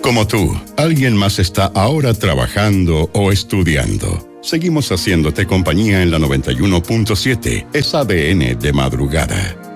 Como tú, alguien más está ahora trabajando o estudiando. Seguimos haciéndote compañía en la 91.7, es ADN de madrugada.